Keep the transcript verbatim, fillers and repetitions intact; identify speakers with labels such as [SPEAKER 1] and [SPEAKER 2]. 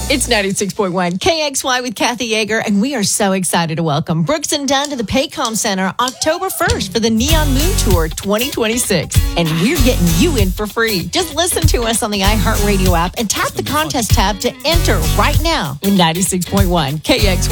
[SPEAKER 1] It's ninety-six point one K X Y with Kathy Yeager, and we are so excited to welcome Brooks and Dunn to the Paycom Center October first for the Neon Moon Tour twenty twenty-six. And we're getting you in for free. Just listen to us on the iHeartRadio app and tap the contest tab to enter right now with ninety-six point one K X Y.